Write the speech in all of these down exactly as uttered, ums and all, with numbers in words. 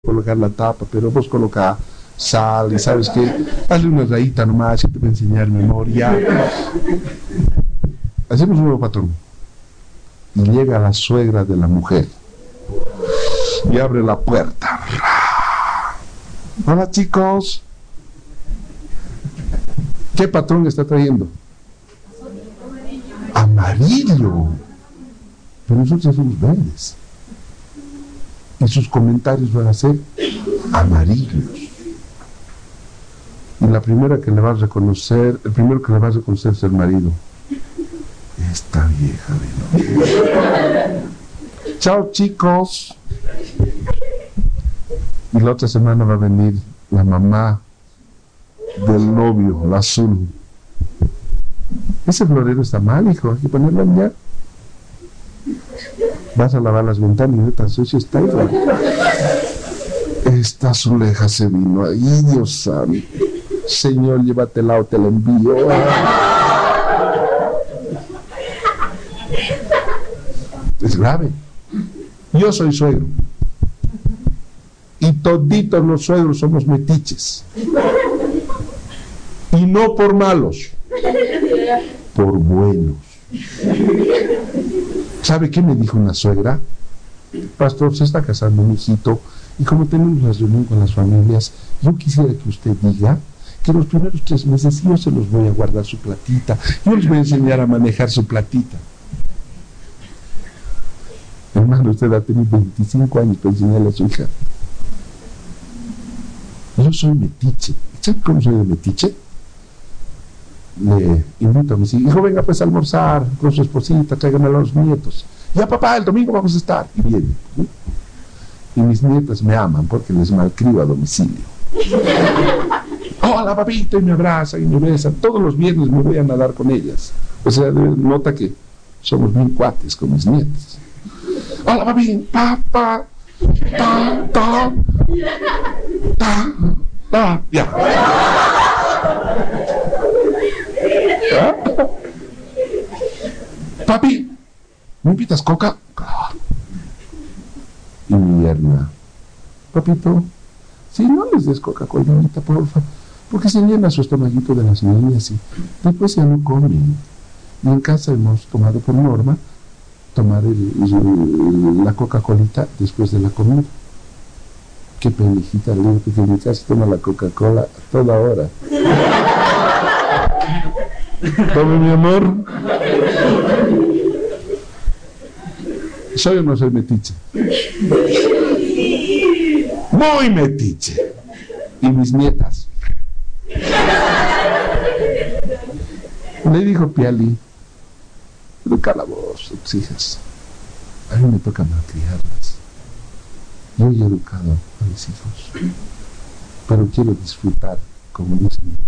colocar la tapa, pero vos coloca sal y sabes que hazle una rayita nomás y te va a enseñar memoria. Hacemos un nuevo patrón y llega la suegra de la mujer y abre la puerta. Hola chicos, ¿qué patrón está trayendo? Amarillo, pero nosotros somos verdes y sus comentarios van a ser amarillos. Y la primera que le va a reconocer, el primero que le va a reconocer es el marido. Esta vieja de no. Chao chicos. Y la otra semana va a venir la mamá del novio, la azul. Ese florero está mal, hijo, hay que ponerlo ya. Vas a lavar las ventanas y no tan sucio está, hijo. Esta azuleja se vino ahí, Dios santo. Señor, llévatela o te la envío. Es grave. Yo soy suegro. Y toditos los suegros somos metiches. Y no por malos, por buenos. ¿Sabe qué me dijo una suegra? Pastor, se está casando un hijito y como tenemos una reunión con las familias, yo quisiera que usted diga que los primeros tres meses yo se los voy a guardar su platita, yo les voy a enseñar a manejar su platita. Hermano, usted ha tenido veinticinco años para enseñarle a su hija. Yo soy metiche. ¿Sabe cómo soy de metiche? Le invito a mis hijos, hijo, venga pues a almorzar con su esposita, tráigame a los nietos. Ya papá, el domingo vamos a estar. Y viene, ¿sí? Y mis nietas me aman porque les malcrio a domicilio. Hola papito, y me abrazan y me besan. Todos los viernes me voy a nadar con ellas. O sea, nota que somos bien cuates con mis nietas. Hola papi, papá, ta, ta, ta, ta, ya. ¿Ah? Papi, ¿me invitas coca? Claro. Y mi yerna, papito, si no les des Coca-Cola ahorita, porfa, porque se llena su estomaguito de las niñas y después ya no comen. Y en casa hemos tomado por norma tomar el, el, la Coca-Colita después de la comida. Qué pendejita, le digo que en mi casa toma la Coca-Cola a toda hora. Tome, mi amor. ¿Soy o no soy metiche? Muy metiche. Y mis nietas. Le dijo Piali, educa vos, tus hijas. A mí me toca malcriarlas. Yo he educado a mis hijos, pero quiero disfrutar como mis nietos.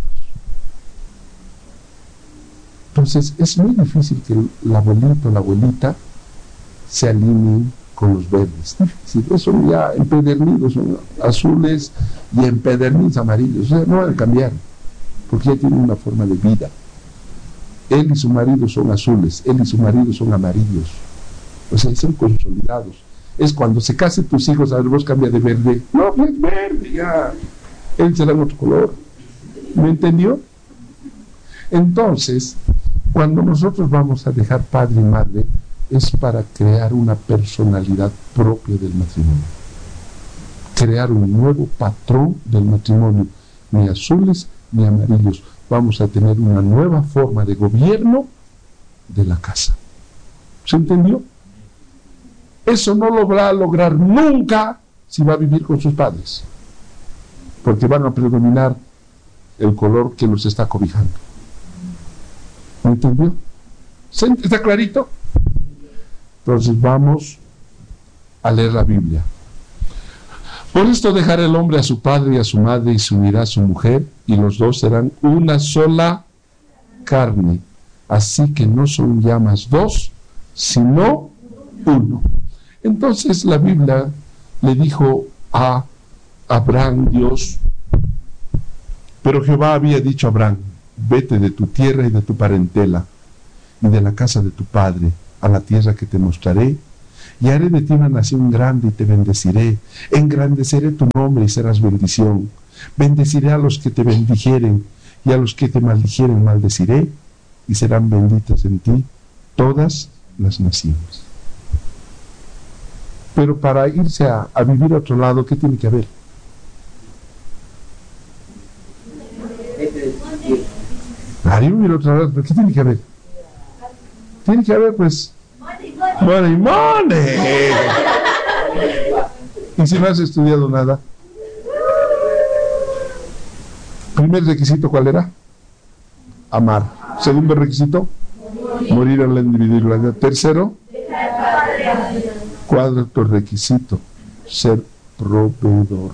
Entonces es muy difícil que el abuelito o la abuelita se alineen con los verdes. Difícil. Son ya empedernidos, son azules y empedernidos amarillos. O sea, no van a cambiar, porque ya tienen una forma de vida. Él y su marido son azules, él y su marido son amarillos. O sea, son consolidados. Es cuando se casen tus hijos, a ver, vos cambia de verde. No, pues es verde, ya. Él será en otro color. ¿Me entendió? Entonces, cuando nosotros vamos a dejar padre y madre, es para crear una personalidad propia del matrimonio. Crear un nuevo patrón del matrimonio. Ni azules ni amarillos. Vamos a tener una nueva forma de gobierno de la casa. ¿Se entendió? Eso no lo va a lograr nunca si va a vivir con sus padres, porque van a predominar el color que los está cobijando. ¿Me entendió? ¿Está clarito? Entonces vamos a leer la Biblia. Por esto dejará el hombre a su padre y a su madre y se unirá a su mujer y los dos serán una sola carne. Así que no son ya más dos, sino uno. Entonces la Biblia le dijo a Abraham, Dios, pero Jehová había dicho a Abraham, vete de tu tierra y de tu parentela y de la casa de tu padre a la tierra que te mostraré, y haré de ti una nación grande y te bendeciré. Engrandeceré tu nombre y serás bendición. Bendeciré a los que te bendijeren, y a los que te maldijeren maldeciré, y serán benditas en ti todas las naciones. Pero para irse a, a vivir a otro lado, ¿qué tiene que haber? Para ir a vivir a otro lado, ¿qué tiene que haber? Tiene que haber, pues, money, money. Y si no has estudiado nada, primer requisito, ¿cuál era? Amar. Segundo requisito, morir a la individualidad. Tercero, cuarto requisito, ser proveedor.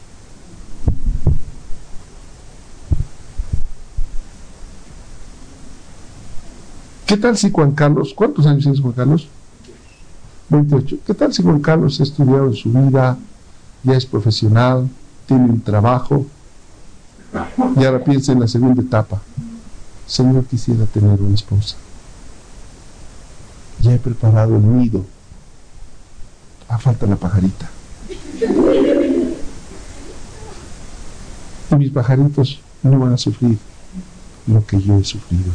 ¿Qué tal si Juan Carlos, cuántos años tienes, Juan Carlos? veintiocho. ¿Qué tal si Juan Carlos ha estudiado en su vida, ya es profesional, tiene un trabajo, y ahora piensa en la segunda etapa? Señor, quisiera tener una esposa. Ya he preparado el nido. Ah, falta la pajarita. Y mis pajaritos no van a sufrir lo que yo he sufrido.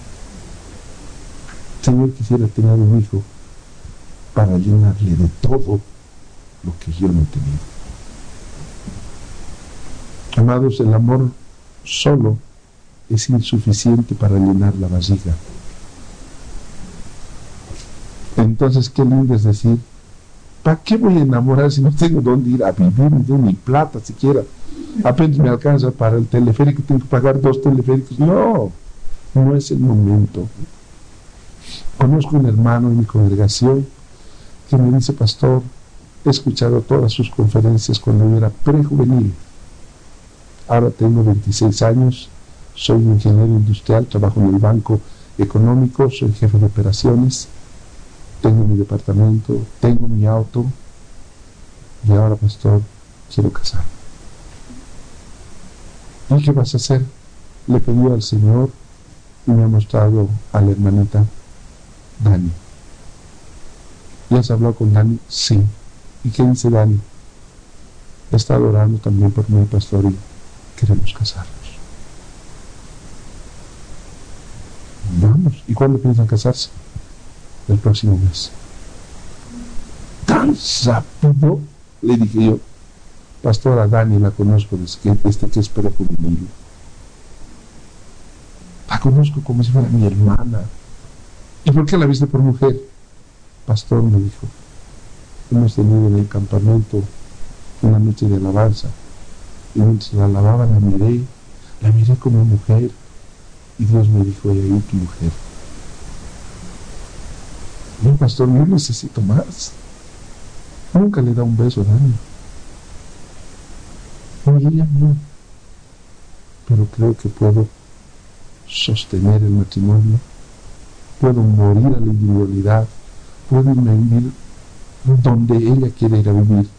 Señor, quisiera tener un hijo para llenarle de todo lo que yo no he tenido. Amados, el amor solo es insuficiente para llenar la vasija. Entonces, qué lindo es decir, ¿para qué voy a enamorar si no tengo dónde ir a vivir, ni tengo ni plata siquiera? Apenas me alcanza para el teleférico, tengo que pagar dos teleféricos. No, no es el momento. Conozco un hermano en mi congregación que me dice: pastor, he escuchado todas sus conferencias cuando yo era prejuvenil. Ahora tengo veintiséis años, soy ingeniero industrial, trabajo en el banco económico, soy jefe de operaciones, tengo mi departamento, tengo mi auto, y ahora, pastor, quiero casarme. ¿Y qué vas a hacer? Le pedí al Señor y me ha mostrado a la hermanita Dani. ¿Ya has hablado con Dani? Sí. ¿Y qué dice Dani? He estado orando también por mí, pastor, y queremos casarnos. Vamos. ¿Y cuándo piensan casarse? El próximo mes. ¿Tan rápido? Le dije yo. Pastora Dani la conozco desde que, desde que es prejuvenil. La conozco como si fuera mi hermana. ¿Y por qué la viste por mujer? Pastor, me dijo, hemos tenido en el campamento una noche de alabanza, y mientras la alababa la miré, la miré como mujer, y Dios me dijo: he ahí tu mujer. No, pastor, yo necesito más. Nunca le da un beso a Dani. Ni ella no. Pero creo que puedo sostener el matrimonio, puedo morir a la individualidad, puedo irme a vivir donde ella quiere ir a vivir.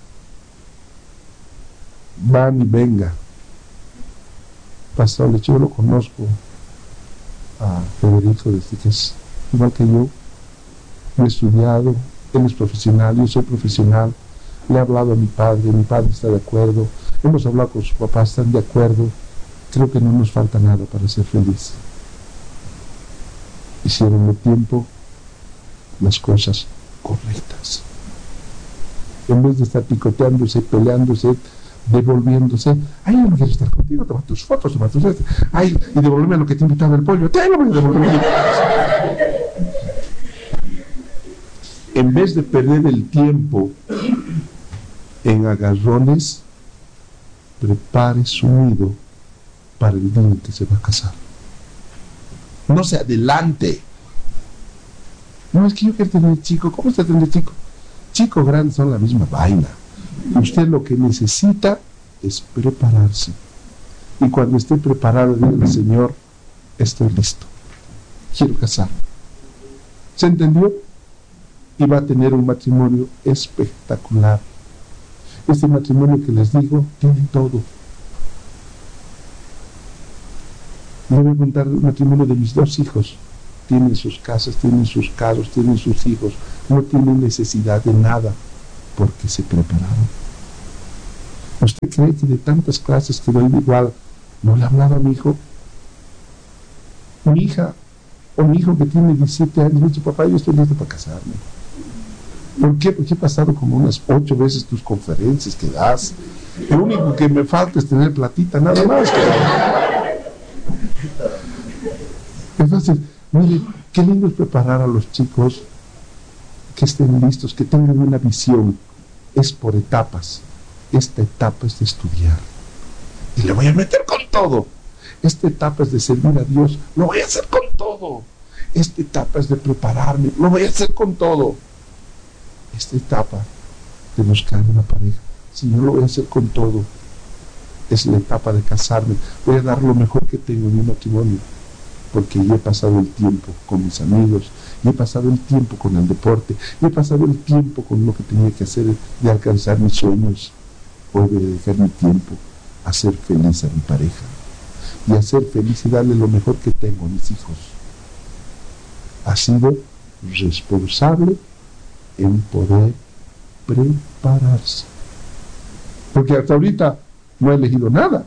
Van y venga. Pastor Leche, yo lo conozco a Federico desde que es igual que yo. Yo he estudiado, él es profesional, yo soy profesional. Le he hablado a mi padre, mi padre está de acuerdo. Hemos hablado con su papá, están de acuerdo. Creo que no nos falta nada para ser feliz. Hicieron el tiempo las cosas correctas. En vez de estar picoteándose, peleándose, devolviéndose: ay, yo no quiero estar contigo, toma tus fotos, toma tus... ay, y devolverme lo que te invitaba el pollo, te lo voy a devolver. En vez de perder el tiempo en agarrones, prepare su nido para el día en que se va a casar. No se adelante. No, es que yo quiero tener chico. ¿Cómo está tener chico? Chico, grande, son la misma vaina. Usted lo que necesita es prepararse. Y cuando esté preparado, diga: Señor, estoy listo. Quiero casar. ¿Se entendió? Y va a tener un matrimonio espectacular. Este matrimonio que les digo tiene todo. Le voy a contar el matrimonio de mis dos hijos. tienen sus casas, tienen sus carros, tienen sus hijos, no tienen necesidad de nada porque se prepararon. ¿Usted cree que de tantas clases que doy igual no le hablaba a mi hijo? Mi hija o mi hijo que tiene diecisiete años me dice: papá, yo estoy listo para casarme. ¿Por qué? Porque he pasado como unas ocho veces tus conferencias que das. Lo único que me falta es tener platita, nada más. Entonces, mire, qué lindo es preparar a los chicos que estén listos, que tengan una visión. Es por etapas. Esta etapa es de estudiar. Y le voy a meter con todo. Esta etapa es de servir a Dios. Lo voy a hacer con todo. Esta etapa es de prepararme. Lo voy a hacer con todo. Esta etapa de buscar una pareja, si yo lo voy a hacer con todo. Es la etapa de casarme. Voy a dar lo mejor que tengo en mi matrimonio, porque yo he pasado el tiempo con mis amigos, y he pasado el tiempo con el deporte, y he pasado el tiempo con lo que tenía que hacer de alcanzar mis sueños. Hoy voy a dedicar mi tiempo a hacer feliz a mi pareja, y a hacer feliz y darle lo mejor que tengo a mis hijos. Ha sido responsable en poder prepararse, porque hasta ahorita no he elegido nada.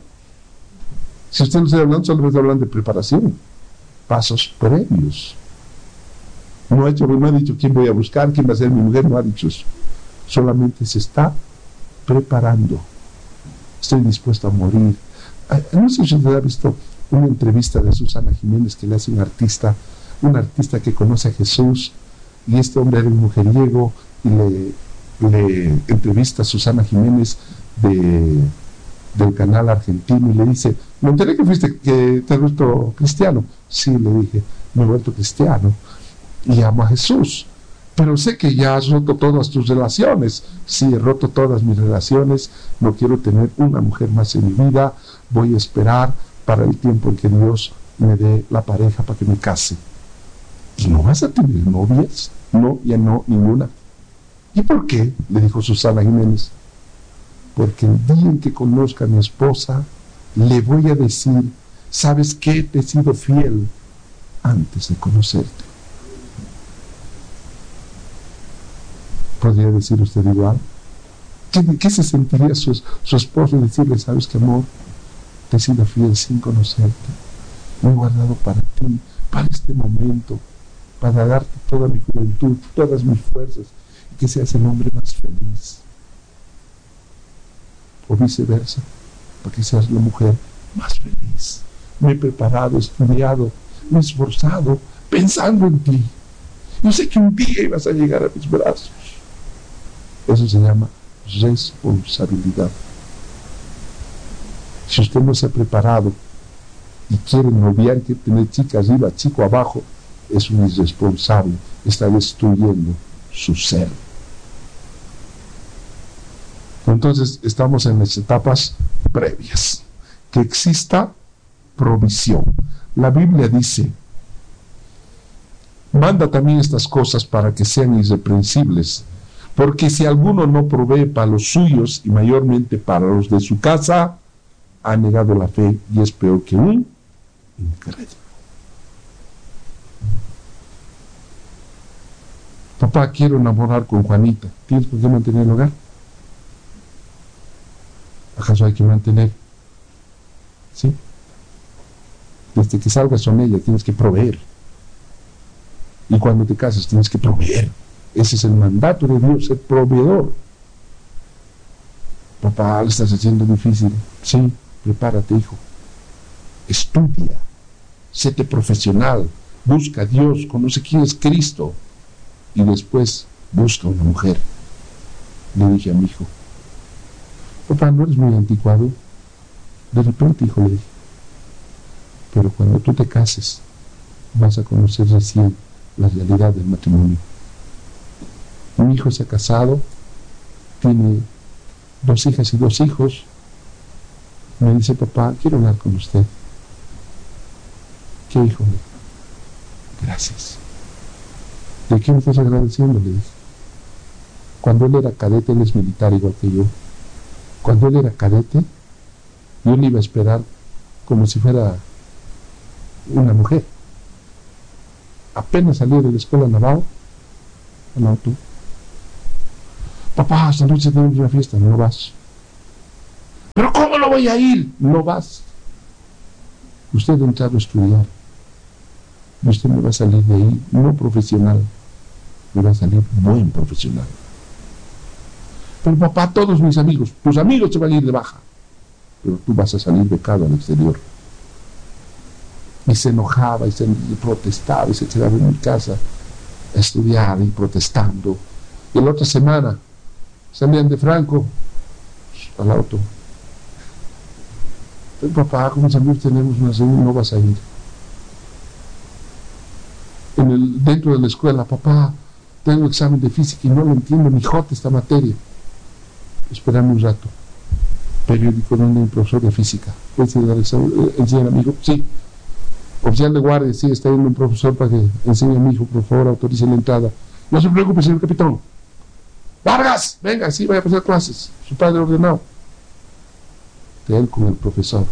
Si usted no está hablando, solo me está hablando de preparación, pasos previos. No ha hecho, no ha dicho quién voy a buscar, quién va a ser mi mujer, no ha dicho eso. Solamente se está preparando. Estoy dispuesto a morir. No sé si usted ha visto una entrevista de Susana Jiménez que le hace un artista, un artista que conoce a Jesús, y este hombre era un mujeriego, y le, le entrevista a Susana Jiménez de, del canal argentino, y le dice: me enteré que fuiste, que te has vuelto cristiano. Sí, le dije, me he vuelto cristiano y amo a Jesús, pero sé que ya has roto todas tus relaciones. Sí, he roto todas mis relaciones, no quiero tener una mujer más en mi vida, voy a esperar para el tiempo en que Dios me dé la pareja para que me case. ¿Y no vas a tener novias? No, ya no, ninguna. ¿Y por qué? Le dijo Susana Jiménez: porque el día en que conozca a mi esposa, le voy a decir: ¿sabes qué? Te he sido fiel antes de conocerte. ¿Podría decir usted igual? ¿Qué, qué se sentiría su, su esposo decirle: sabes qué, amor, te he sido fiel sin conocerte? Me he guardado para ti, para este momento, para darte toda mi juventud, todas mis fuerzas, y que seas el hombre más feliz. O viceversa, para que seas la mujer más feliz. Me he preparado, estudiado, me he esforzado, pensando en ti. Yo sé que un día ibas a llegar a mis brazos. Eso se llama responsabilidad. Si usted no se ha preparado y quiere noviar, que tener chica arriba, chico abajo, es un irresponsable, está destruyendo su ser. Entonces estamos en las etapas previas. Que exista provisión. La Biblia dice: manda también estas cosas para que sean irreprensibles, porque si alguno no provee para los suyos, y mayormente para los de su casa, ha negado la fe y es peor que un incrédulo. Papá, quiero enamorar con Juanita. ¿Tienes por qué mantener el hogar? ¿Acaso hay que mantener? ¿Sí? Desde que salgas con ella tienes que proveer. Y cuando te casas tienes que proveer. Ese es el mandato de Dios, ser proveedor. Papá, le estás haciendo difícil. Sí, prepárate, hijo. Estudia. Séte profesional. Busca a Dios. Conoce quién es Cristo. Y después busca una mujer. Le dije a mi hijo: papá, ¿no eres muy anticuado? De repente, hijo, le dije: pero cuando tú te cases, vas a conocer recién la realidad del matrimonio. Mi hijo se ha casado, tiene dos hijas y dos hijos. Me dice: papá, quiero hablar con usted. ¿Qué, hijo? Gracias. ¿De qué me estás agradeciendo? Le dije. Cuando él era cadete, él es militar igual que yo. Cuando él era cadete, yo le iba a esperar como si fuera una mujer. apenas salí de la escuela naval, al auto. Papá, esta noche tenemos una fiesta, no vas. ¿Pero cómo no voy a ir? No vas. Usted ha entrado a estudiar. Y usted me va a salir de ahí, no profesional, me va a salir buen profesional. Pero papá, todos mis amigos, tus amigos se van a ir de baja, pero tú vas a salir becado al exterior. Y se enojaba y se protestaba y se quedaba en mi casa a estudiar y protestando. Y la otra semana salían de Franco al auto. Pero papá, con mis amigos tenemos una reunión, no vas a ir. En el, dentro de la escuela, papá, tengo examen de física y no lo entiendo ni jota esta materia. Esperame un rato. Periódico donde hay un profesor de física. ¿Puedes dar el examen? ¿Enseñar a mi hijo? Sí. Oficial de guardia, sí, está yendo un profesor para que enseñe a mi hijo, por favor, autorice la entrada. No se preocupe, señor capitán. Vargas, venga, sí, vaya a pasar clases. Su padre ordenado. De él con el profesor.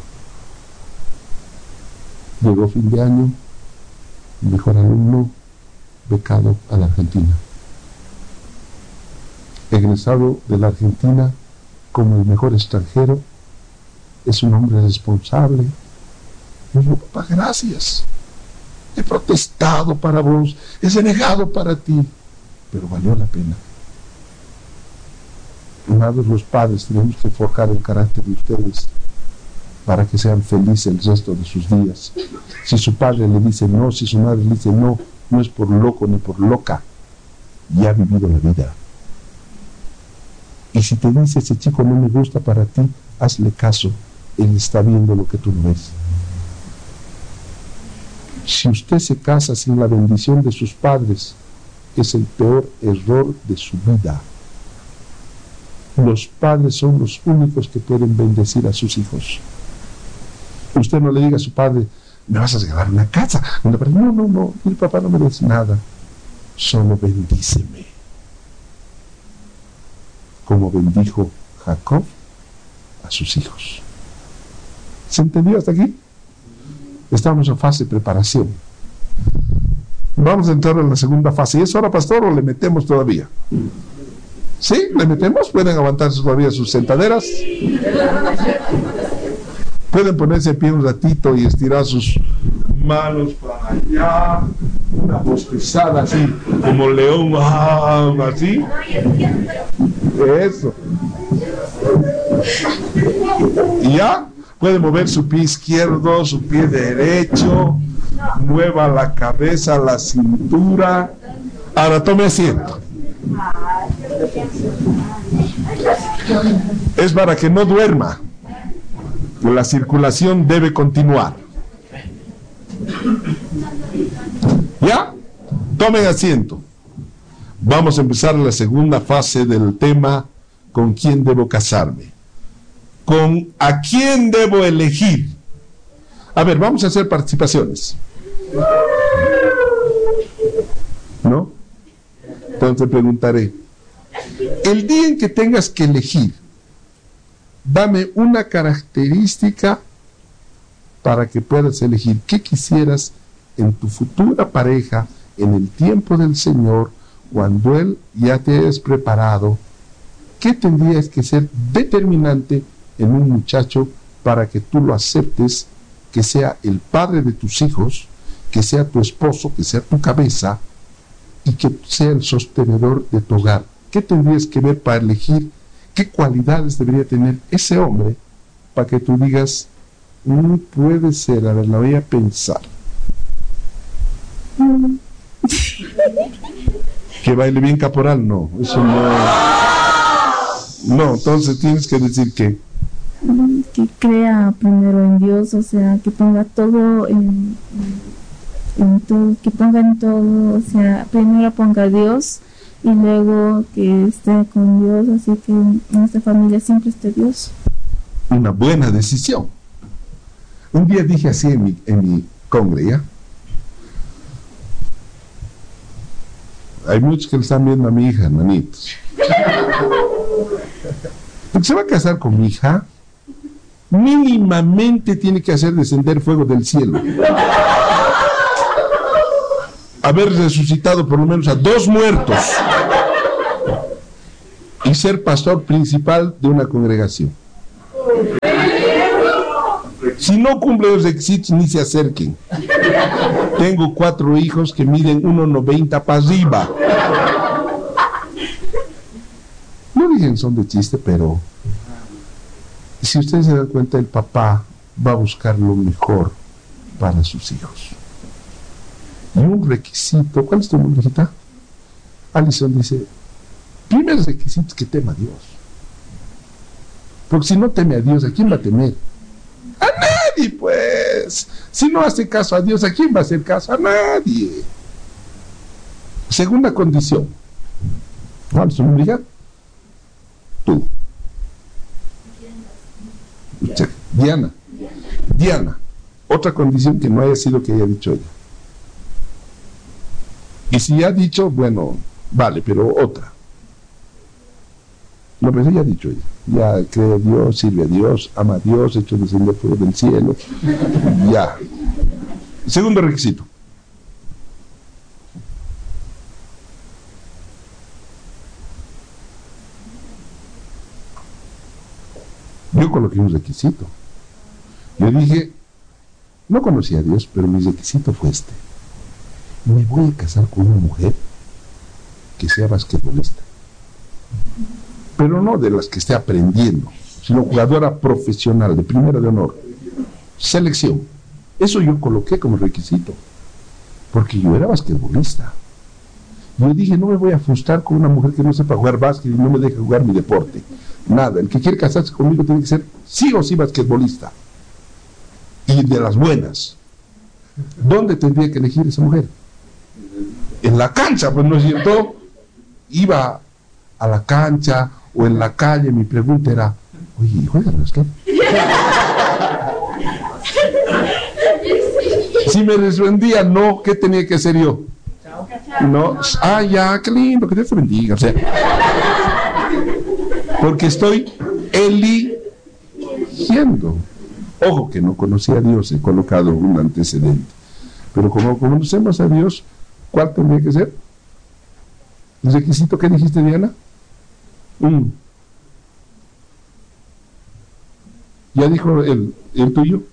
Llegó fin de año, mejor alumno, becado a la Argentina. Egresado de la Argentina como el mejor extranjero, es un hombre responsable. Me dijo, papá, gracias. He protestado para vos, he renegado para ti, pero valió la pena. Amados los padres, tenemos que forjar el carácter de ustedes para que sean felices el resto de sus días. Si su padre le dice no, si su madre le dice no, no es por loco ni por loca, ya ha vivido la vida. Y si te dice ese chico no me gusta para ti, hazle caso, él está viendo lo que tú no ves. Si usted se casa sin la bendición de sus padres, es el peor error de su vida. Los padres son los únicos que pueden bendecir a sus hijos. Usted no le diga a su padre, me vas a regalar una casa. No, no, no, mi papá no me dice nada. Solo bendíceme. Como bendijo Jacob a sus hijos. ¿Se entendió hasta aquí? Estamos en fase de preparación. Vamos a entrar en la segunda fase. ¿Y es hora, pastor, o le metemos todavía? ¿Sí? ¿Le metemos? ¿Pueden aguantar todavía sus sentaderas? Pueden ponerse a pie un ratito y estirar sus manos para allá, una bostezada así, como león, ah, así. Eso. Y ya, puede mover su pie izquierdo, su pie derecho, mueva la cabeza, la cintura. Ahora tome asiento. Es para que no duerma. La circulación debe continuar. ¿Ya? Tomen asiento. Vamos a empezar la segunda fase del tema: ¿con quién debo casarme? ¿Con a quién debo elegir? A ver, vamos a hacer participaciones. ¿No? Entonces preguntaré: el día en que tengas que elegir, dame una característica para que puedas elegir qué quisieras en tu futura pareja, en el tiempo del Señor, cuando Él ya te hayas preparado. ¿Qué tendrías que ser determinante en un muchacho para que tú lo aceptes, que sea el padre de tus hijos, que sea tu esposo, que sea tu cabeza y que sea el sostenedor de tu hogar? ¿Qué tendrías que ver para elegir qué cualidades debería tener ese hombre para que tú digas, no puede ser, a ver, la voy a pensar? Mm. ¿Que baile bien caporal? No, eso no. No, entonces tienes que decir que que crea primero en Dios, o sea, que ponga todo en, en todo, que ponga en todo, o sea, primero ponga a Dios y luego que esté con Dios, así que en nuestra familia siempre esté Dios. Una buena decisión. Un día dije así en mi, en mi congre, ¿ya? Hay muchos que le están viendo a mi hija, hermanitos. Porque se va a casar con mi hija, mínimamente tiene que hacer descender fuego del cielo. A haber resucitado por lo menos a dos muertos y ser pastor principal de una congregación. Si no cumple los requisitos, ni se acerquen. Tengo cuatro hijos que miden uno noventa para arriba. No digan son de chiste, pero si ustedes se dan cuenta, el papá va a buscar lo mejor para sus hijos. Y un requisito, ¿cuál es tu nombre, hijita? Alison dice, primer requisito es que tema a Dios. Porque si no teme a Dios, ¿a quién va a temer? A nadie, pues. Si no hace caso a Dios, ¿a quién va a hacer caso? A nadie. Segunda condición. ¿Cuál es tu nombre, hija? Tú. Usted. Diana. Diana. Otra condición que no haya sido que haya dicho ella. Y si ha dicho, bueno, vale, pero otra. No, pero ya ha dicho ella. Ya cree a Dios, sirve a Dios, ama a Dios, hecho descender fuego del cielo. Ya. Segundo requisito. Yo coloqué un requisito. Yo dije, no conocía a Dios, pero mi requisito fue este. Me voy a casar con una mujer que sea basquetbolista. Pero no de las que esté aprendiendo, sino jugadora profesional, de primera de honor. Selección. Eso yo coloqué como requisito, porque yo era basquetbolista. Yo dije, no me voy a frustrar con una mujer que no sepa jugar básquet y no me deje jugar mi deporte. Nada, el que quiere casarse conmigo tiene que ser sí o sí basquetbolista. Y de las buenas. ¿Dónde tendría que elegir esa mujer? En la cancha, pues, ¿no es cierto? Iba a la cancha o en la calle, mi pregunta era, oye, ¿juegan basquet? Si me respondía no, ¿qué tenía que hacer yo? No, ah, ya, qué lindo, que Dios te bendiga, o sea, porque estoy eligiendo. Ojo que no conocía a Dios, he colocado un antecedente, pero como conocemos a Dios, ¿cuál tendría que ser? ¿El requisito que dijiste, Diana? Mm. ¿Ya dijo el, el tuyo?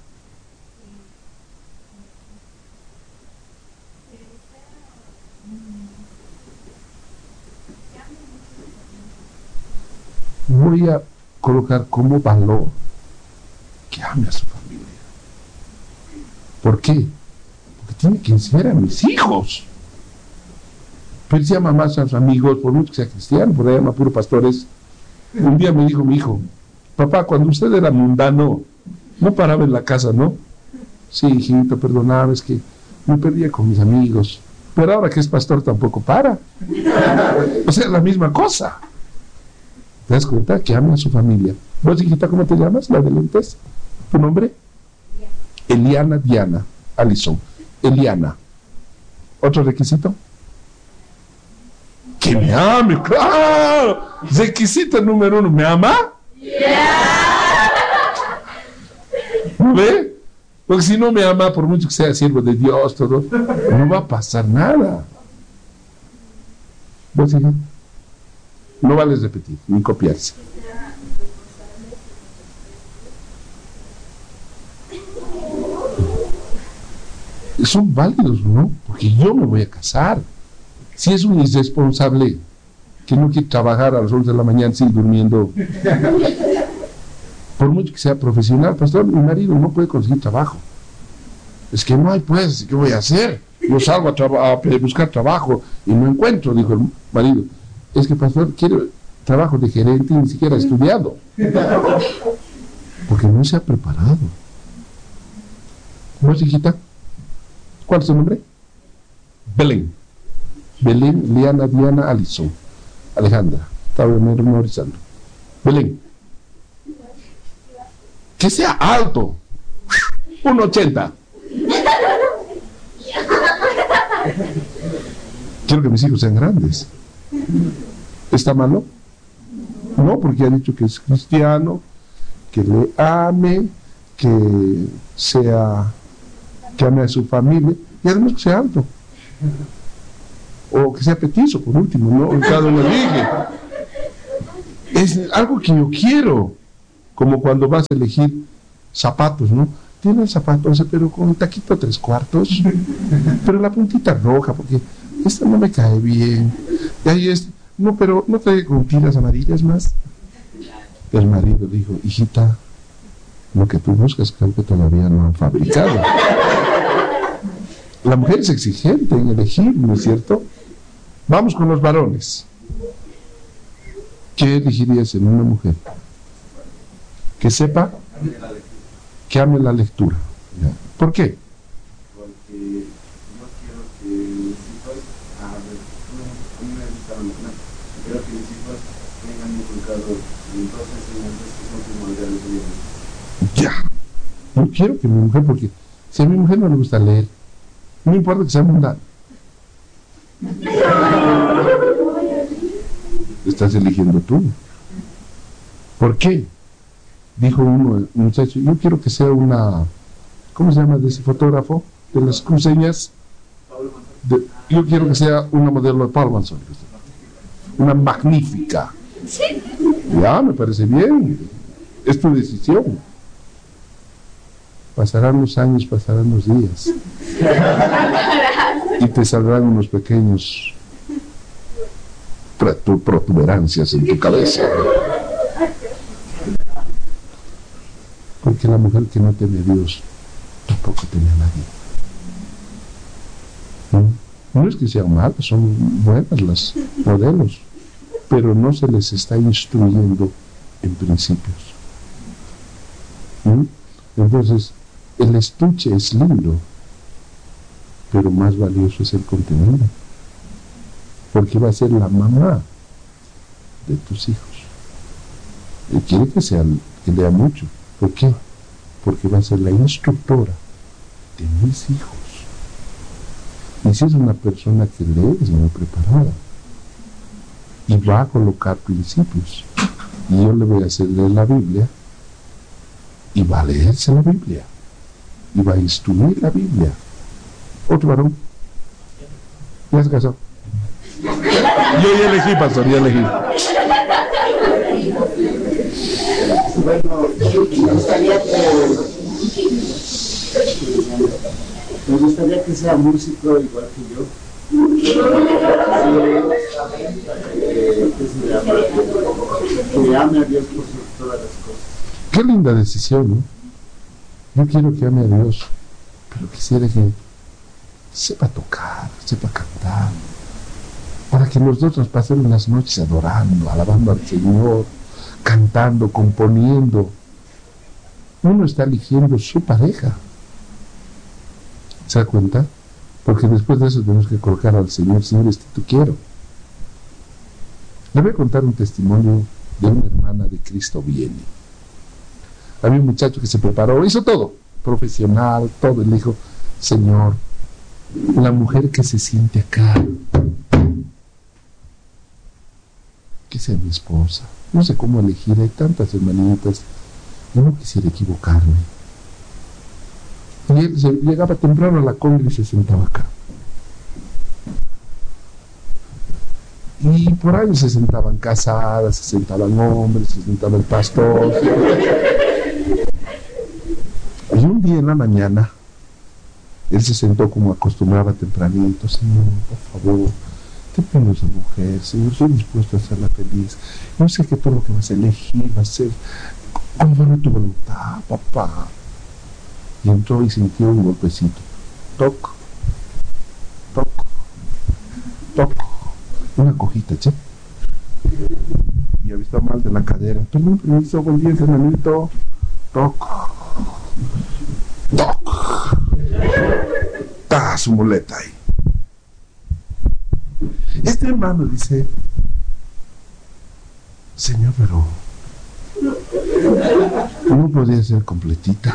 Voy a colocar como valor que ame a su familia. ¿Por qué? Porque tiene que enseñar a mis hijos. Pero él se ama más a sus amigos, por mucho que sea cristiano, por ahí ama puro pastores. Un día me dijo mi hijo, papá, cuando usted era mundano, no paraba en la casa, ¿no? Sí, hijito, perdonaba, es que me perdía con mis amigos. Pero ahora que es pastor tampoco para. O sea, es la misma cosa. ¿Te das cuenta? Que ama a su familia. ¿Vos, hijita, cómo te llamas? La de lentes. ¿Tu nombre? Eliana Diana Alison. Eliana. ¿Otro requisito? Que me ame, claro. Requisito número uno, ¿me ama? ¿No ve? Porque si no me ama, por mucho que sea siervo de Dios, todo, no va a pasar nada. ¿Vos, hija? No vale repetir, ni copiarse. Son válidos, ¿no? Porque yo me voy a casar. Si es un irresponsable que no quiere trabajar a las once de la mañana, sigue durmiendo, por mucho que sea profesional, pastor, mi marido no puede conseguir trabajo. Es que no hay, pues, ¿qué voy a hacer? Yo salgo a, traba- a buscar trabajo y no encuentro, dijo el marido. Es que, pastor, quiero trabajo de gerente y ni siquiera ha estudiado. Porque no se ha preparado. ¿Cómo es, hijita? ¿Cuál es su nombre? Belén. Belén, Liana, Diana, Alison. Alejandra. Estaba memorizando. Belén. Que sea alto. uno ochenta. Quiero que mis hijos sean grandes. ¿Está malo? No, porque ha dicho que es cristiano, que le ame, que sea, que ame a su familia y además que sea alto. O que sea petizo, por último, ¿no? Cada uno elige. Es algo que yo quiero, como cuando vas a elegir zapatos, ¿no? Tiene zapatos, pero con taquito tres cuartos, pero la puntita roja, porque esta no me cae bien. Y ahí es, no, pero no trae con tiras amarillas más. El marido dijo, hijita, lo que tú buscas creo que todavía no han fabricado. La mujer es exigente en elegir, ¿no es cierto? Vamos con los varones. ¿Qué elegirías en una mujer? Que sepa, que ame la lectura. ¿Por qué? Porque no quiero que mis hijos, a ver, a mí me gusta la matemática, quiero que mis hijos tengan inculcado en dos enseñanzas que son primordiales de vida. Ya, no quiero que mi mujer, porque si a mi mujer no le gusta leer, no importa que sea mundana. Estás eligiendo tú. ¿Por qué? Dijo uno, un muchacho, yo quiero que sea una, ¿cómo se llama de ese fotógrafo? De las cruceñas. De, yo quiero que sea una modelo de Paul Manson. Una magnífica. Ya, me parece bien. Es tu decisión. Pasarán los años, pasarán los días. Y te saldrán unos pequeños protuberancias en tu cabeza. Porque la mujer que no teme a Dios tampoco teme a nadie. ¿No? No es que sean malas, son buenas las modelos, pero no se les está instruyendo en principios. ¿Mm? Entonces, el estuche es lindo, pero más valioso es el contenido, porque va a ser la mamá de tus hijos. Y quiere que sea, que lea mucho. ¿Por qué? Porque va a ser la instructora de mis hijos. Y si es una persona que lee, es muy preparada y va a colocar principios, y yo le voy a hacer leer la Biblia y va a leerse la Biblia y va a instruir la Biblia. Otro varón, ya se casó. Yo ya elegí, pastor, ya elegí. Bueno, me gustaría que me gustaría que sea músico igual que yo. Eh, que se llama, que ame a Dios por todas las cosas. Qué linda decisión, ¿no? Yo quiero que ame a Dios, pero quisiera que sepa tocar, sepa cantar, para que nosotros pasemos las noches adorando, alabando al Señor, cantando, componiendo. Uno está eligiendo su pareja. ¿Se da cuenta? Porque después de eso tenemos que colocar al Señor, Señor, es que tú quiero. Le voy a contar un testimonio de una hermana de Cristo Viene. Había un muchacho que se preparó, hizo todo, profesional, todo, y le dijo, Señor, la mujer que se siente acá, que sea mi esposa. No sé cómo elegir, hay tantas hermanitas, yo no quisiera equivocarme. Y él se, llegaba temprano a la congre y se sentaba acá. Y por ahí se sentaban casadas, se sentaban hombres, se sentaba el pastor. Y un día en la mañana, él se sentó como acostumbraba tempranito. Señor, por favor, te pido esa mujer, Señor, estoy dispuesto a hacerla feliz. Yo sé que todo lo que vas a elegir va a ser conforme tu voluntad, papá. Y entró y sintió un golpecito. Toc, toc, toc. Una cojita, che. Y había estado mal de la cadera. Perdón, permiso, buen día, hermanito. Toc, toc. Ta, su muleta ahí. Este hermano dice, Señor, pero no podía ser completita.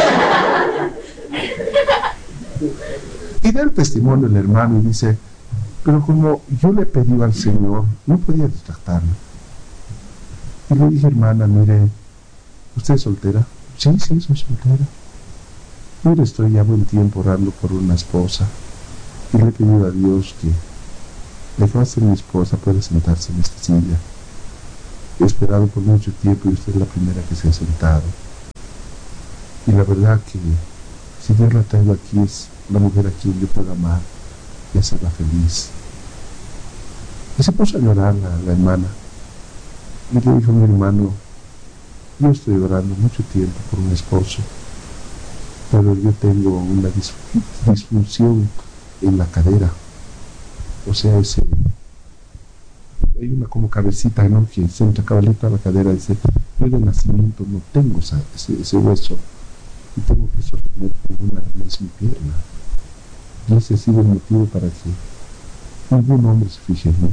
Y da el testimonio el hermano y dice, pero como yo le pedí al Señor, no podía distractarme. Y le dije, hermana, mire, ¿usted es soltera? Sí, sí, soy soltera. Mire, estoy ya buen tiempo orando por una esposa. Y le he pedido a Dios que la que va a ser mi esposa pueda sentarse en esta silla. He esperado por mucho tiempo y usted es la primera que se ha sentado. Y la verdad que si Dios la ha traído aquí es la mujer a quien yo puedo amar y hacerla feliz. Y se puso a llorar la, la hermana. Y le dijo a mi hermano, yo estoy orando mucho tiempo por un esposo, pero yo tengo una disfunción en la cadera. O sea, ese, hay una como cabecita, ¿no?, que se entra cabalita a la cadera. Dice, yo de nacimiento no tengo esa, ese, ese hueso y tengo que sostener con una arnés mi pierna. Y ese ha sido el motivo para que ningún hombre se fije en mí.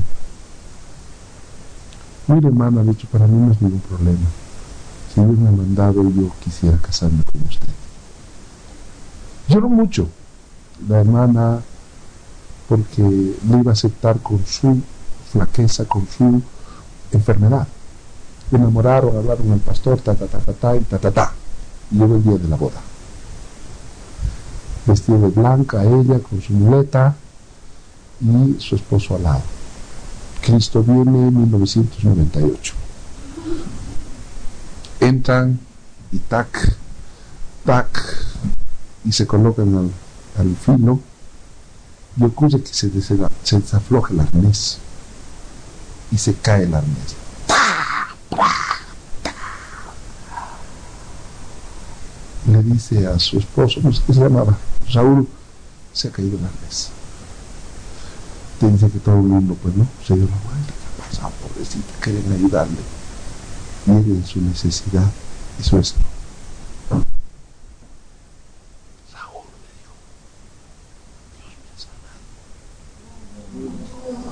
Mi hermana ha dicho, para mí no es ningún problema. Si Dios me ha mandado, yo quisiera casarme con usted. Lloró mucho la hermana porque le iba a aceptar con su flaqueza, con su enfermedad. Me enamoraron, hablaron al pastor, ta ta ta ta ta y ta ta ta. Y llegó el día de la boda. Vestida de blanca ella con su muleta y su esposo al lado. Cristo viene en mil novecientos noventa y ocho. Entran y tac, tac, y se colocan al, al filo, y ocurre que se, desega, se desafloja el arnés y se cae el arnés. Le dice a su esposo, no sé qué se llamaba, Raúl, se ha caído el arnés. Te dice que todo el mundo, pues no, se dio la vuelta, ¿qué ha pasado, pobrecita? Quieren ayudarle. Miren su necesidad y su eso. Raúl le dijo, Dios me ha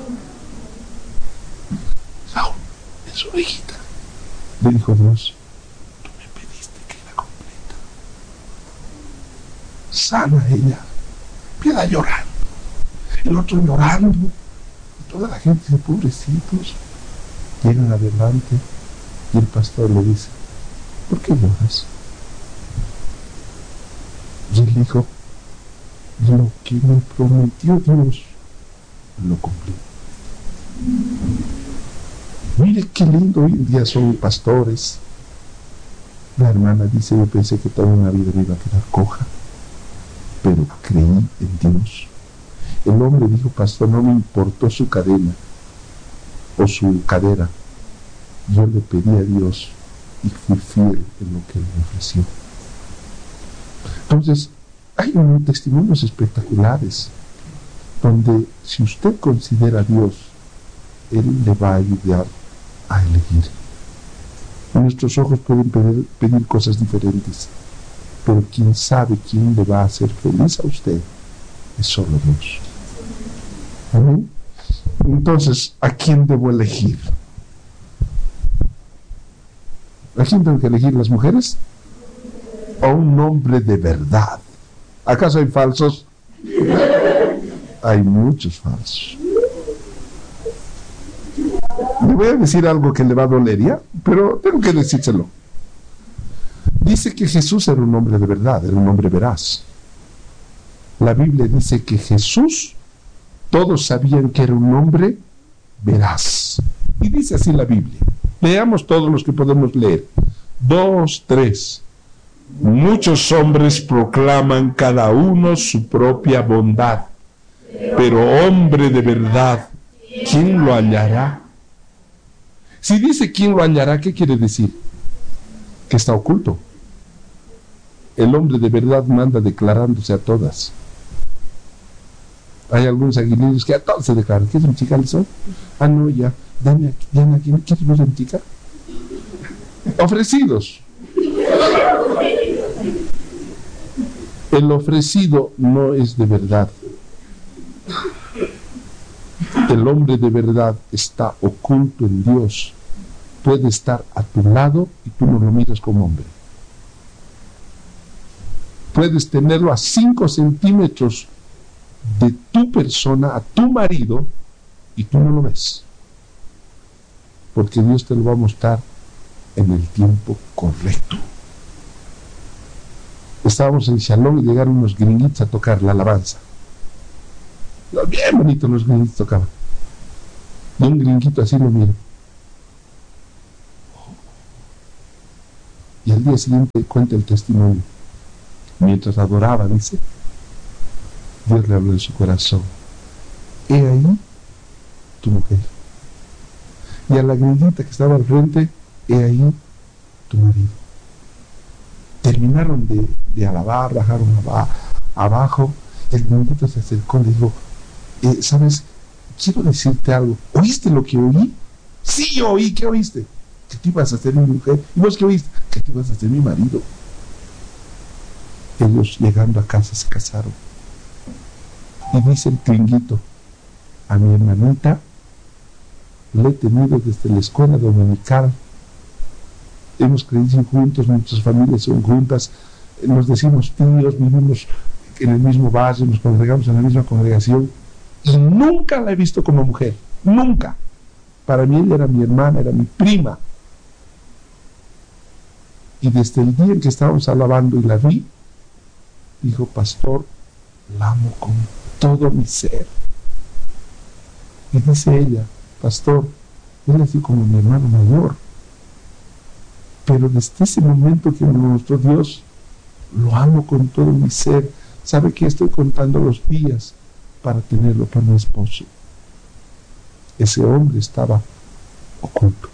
sanado. Raúl, en su orejita, le dijo Dios, tú me pediste que era completa. Sana ella, empieza llorando. El otro llorando, y toda la gente dice, pobrecitos. Llegan adelante y el pastor le dice, ¿por qué lloras? Y él dijo, lo que me prometió Dios, lo cumplí. Mire qué lindo, hoy en día son pastores. La hermana dice, yo pensé que toda una vida me iba a quedar coja, pero creí en Dios. El hombre dijo, pastor, no me importó su cadena o su cadera. Yo le pedí a Dios y fui fiel en lo que Él me ofreció. Entonces, hay unos testimonios espectaculares donde si usted considera a Dios, Él le va a ayudar a elegir. Nuestros ojos pueden pedir, pedir cosas diferentes, pero quien sabe quién le va a hacer feliz a usted es solo Dios. ¿Amén? Entonces, ¿a quién debo elegir? ¿A quién tengo que elegir, las mujeres? ¿O un hombre de verdad? ¿Acaso hay falsos? Hay muchos falsos. Le voy a decir algo que le va a doler, ¿ya? Pero tengo que decírselo. Dice que Jesús era un hombre de verdad, era un hombre veraz. La Biblia dice que Jesús, todos sabían que era un hombre veraz. Y dice así la Biblia. Leamos todos los que podemos leer. Dos, tres. Muchos hombres proclaman cada uno su propia bondad, pero hombre de verdad, ¿quién lo hallará? Si dice quién lo hallará, ¿qué quiere decir? Que está oculto. El hombre de verdad manda declarándose a todas. Hay algunos aguileños que a todos se declaran. ¿Qué es un chica hoy? Ah, no, ya. Dame aquí, dame aquí. ¿Quieres ver un chica? Ofrecidos. El ofrecido no es de verdad. El hombre de verdad está oculto en Dios. Puede estar a tu lado y tú no lo miras como hombre. Puedes tenerlo a cinco centímetros de tu persona, a tu marido, y tú no lo ves. Porque Dios te lo va a mostrar en el tiempo correcto. Estábamos en Shalom y llegaron unos gringuitos a tocar la alabanza. Bien bonitos los gringuitos tocaban. Y un gringuito así lo miro. Y al día siguiente cuenta el testimonio. Mientras adoraba, dice, Dios le habló en su corazón. He ahí tu mujer. Y a la gringuita que estaba al frente, he ahí tu marido. Terminaron de, de alabar, bajaron aba, abajo. El gringuito se acercó y le dijo, eh, ¿sabes? Quiero decirte algo. ¿Oíste lo que oí? Sí, yo oí. ¿Qué oíste? Que tú ibas a ser mi mujer. ¿Y vos qué oíste? Que tú ibas a ser mi marido. Ellos, llegando a casa, se casaron. Y dice el gringuito, a mi hermanita le he tenido desde la escuela dominical. Hemos crecido juntos, nuestras familias son juntas, nos decimos tíos, vivimos en el mismo barrio, nos congregamos en la misma congregación, y nunca la he visto como mujer, nunca. Para mí ella era mi hermana, era mi prima. Y desde el día en que estábamos alabando y la vi, dijo, pastor, la amo con todo mi ser. Y dice ella, pastor, él es así como mi hermano mayor. Pero desde ese momento que me mostró Dios, lo amo con todo mi ser. ¿Sabe que estoy contando los días para tenerlo para mi esposo? Ese hombre estaba oculto.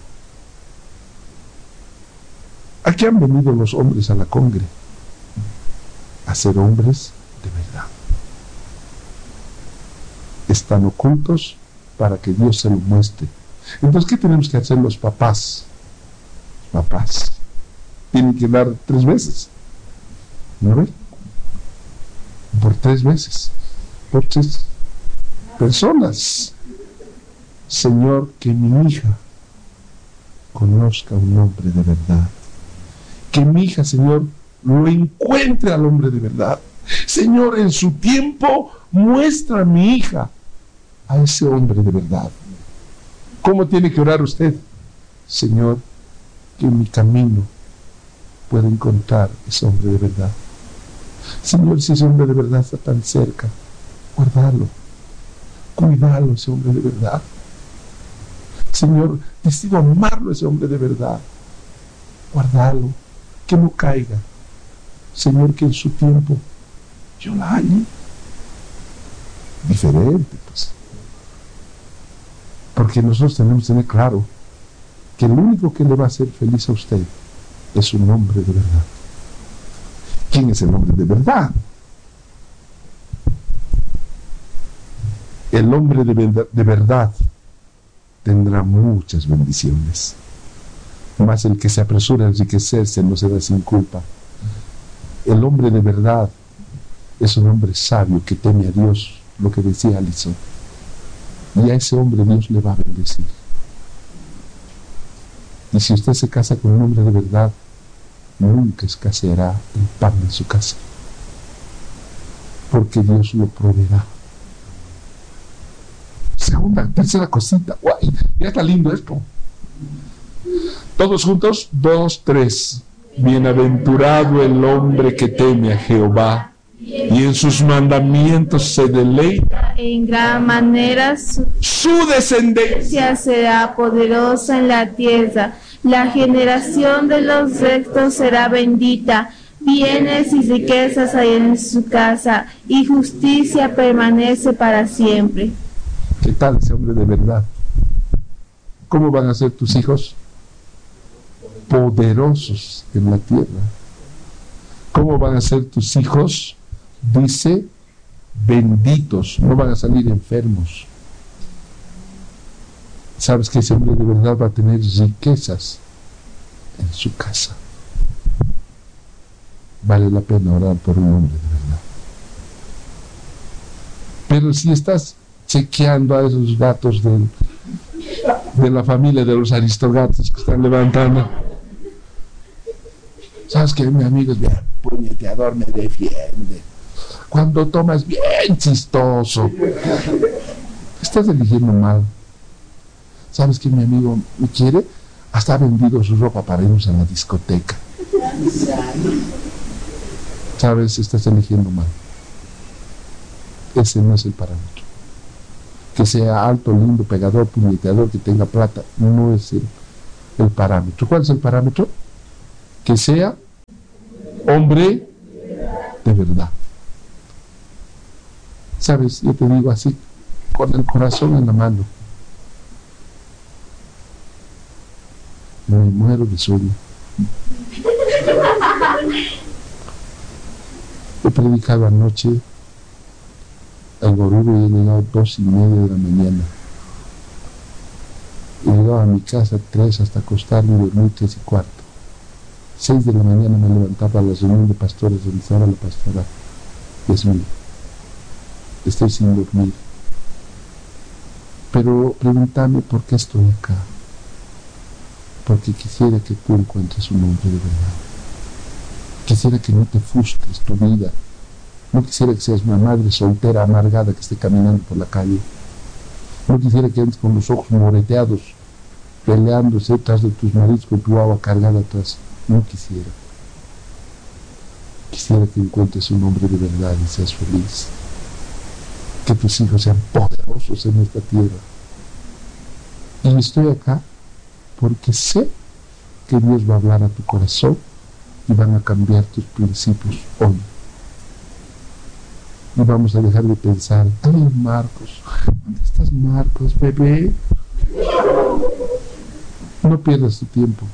¿A qué han venido los hombres a la congre? A ser hombres de verdad. Están ocultos para que Dios se lo muestre. Entonces, ¿qué tenemos que hacer los papás? Papás tienen que dar tres veces, ¿no ve? Por tres veces, por tres personas. Señor, que mi hija conozca un hombre de verdad. Que mi hija, Señor, lo encuentre al hombre de verdad. Señor, en su tiempo, muestra a mi hija a ese hombre de verdad. ¿Cómo tiene que orar usted? Señor, que en mi camino pueda encontrar ese hombre de verdad. Señor, si ese hombre de verdad está tan cerca, guardalo, cuidalo, ese hombre de verdad. Señor, decido amarlo, ese hombre de verdad. Guardalo, que no caiga. Señor, que en su tiempo yo la halle. Diferente, pues. Porque nosotros tenemos que tener claro que lo único que le va a hacer feliz a usted es un hombre de verdad. ¿Quién es el hombre de verdad? El hombre de verdad, de verdad tendrá muchas bendiciones. Mas el que se apresura a enriquecerse no será sin culpa. El hombre de verdad es un hombre sabio que teme a Dios, lo que decía Alison. Y a ese hombre Dios le va a bendecir. Y si usted se casa con un hombre de verdad, nunca escaseará el pan en su casa, porque Dios lo proveerá. Segunda, tercera cosita, guay, ya está lindo esto. Todos juntos, dos, tres. Bienaventurado el hombre que teme a Jehová y en sus mandamientos se deleita. En gran manera su, su descendencia será poderosa en la tierra. La generación de los rectos será bendita. Bienes y riquezas hay en su casa, y justicia permanece para siempre. ¿Qué tal ese hombre de verdad? ¿Cómo van a ser tus hijos? Poderosos en la tierra. ¿Cómo van a ser tus hijos? Dice, benditos, no van a salir enfermos. Sabes que ese hombre de verdad va a tener riquezas en su casa. Vale la pena orar por un hombre de verdad. Pero si estás chequeando a esos gatos de, de la familia de los aristogatos que están levantando, sabes que mi amigo es bien puñeteador, me defiende. Cuando tomas, bien chistoso. Estás eligiendo mal. ¿Sabes que mi amigo me quiere? Hasta ha vendido su ropa para irnos a la discoteca. ¿Sabes? Estás eligiendo mal. ese no es el parámetro. Que sea alto, lindo, pegador, puñeteador, que tenga plata, no es el, el parámetro. ¿Cuál es el parámetro? Que sea hombre de verdad. ¿Sabes? Yo te digo así, con el corazón en la mano. Me muero de sueño. He predicado anoche al Goruro y he llegado a dos y media de la mañana. He llegado a mi casa a tres hasta acostarme y dormir tres y cuarto. Seis de la mañana me levantaba a la reunión de pastores donde estaba la pastora Yasmín. Estoy sin dormir. Pero pregúntame por qué estoy acá. Porque quisiera que tú encuentres un hombre de verdad. Quisiera que no te frustres tu vida. No quisiera que seas una madre soltera, amargada, que esté caminando por la calle. No quisiera que andes con los ojos moreteados, peleándose detrás de tus maridos con tu agua cargada atrás. No quisiera. Quisiera que encuentres un hombre de verdad y seas feliz. Que tus hijos sean poderosos en esta tierra. Y estoy acá porque sé que Dios va a hablar a tu corazón y van a cambiar tus principios hoy. Y vamos a dejar de pensar, ay, Marcos, ¿dónde estás, Marcos, bebé? No pierdas tu tiempo.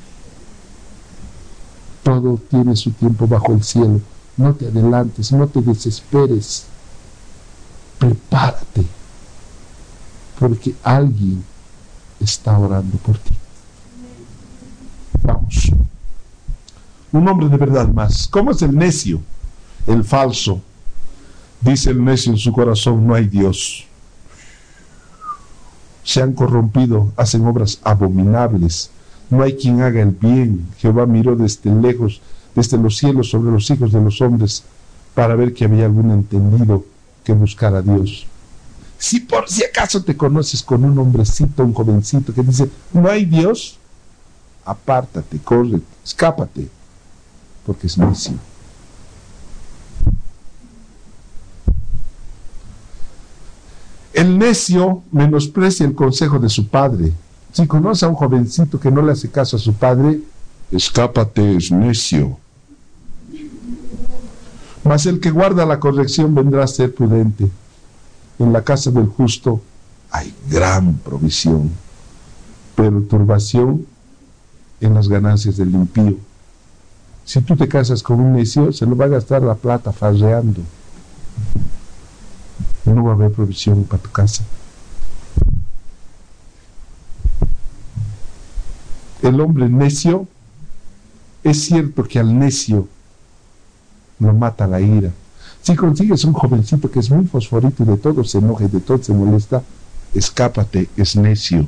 Todo tiene su tiempo bajo el cielo. No te adelantes, no te desesperes. Prepárate, porque alguien está orando por ti. Vamos. Un hombre de verdad más. ¿Cómo es el necio? El falso. Dice el necio en su corazón, no hay Dios. Se han corrompido, hacen obras abominables. No hay quien haga el bien. Jehová miró desde lejos, desde los cielos sobre los hijos de los hombres, para ver que había algún entendido que buscara a Dios. Si por si acaso te conoces con un hombrecito, un jovencito que dice, no hay Dios, apártate, corre, escápate, porque es necio. El necio menosprecia el consejo de su padre. Si conoce a un jovencito que no le hace caso a su padre, escápate, es necio. Mas el que guarda la corrección vendrá a ser prudente. En la casa del justo hay gran provisión, pero turbación en las ganancias del impío. Si tú te casas con un necio, se lo va a gastar la plata farreando. No va a haber provisión para tu casa. El hombre necio, es cierto que al necio lo mata la ira. Si consigues un jovencito que es muy fosforito y de todo se enoja y de todo se molesta, escápate, es necio.